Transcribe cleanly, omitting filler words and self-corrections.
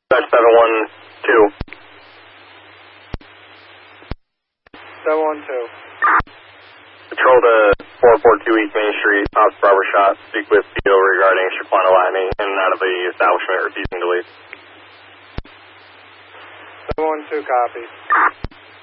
That's 712. 712. Patrol to 442 East Main Street, Ops Barber Shop. Speak with Theo regarding Shaquana Latney in and out of the establishment refusing to leave. 712 copy.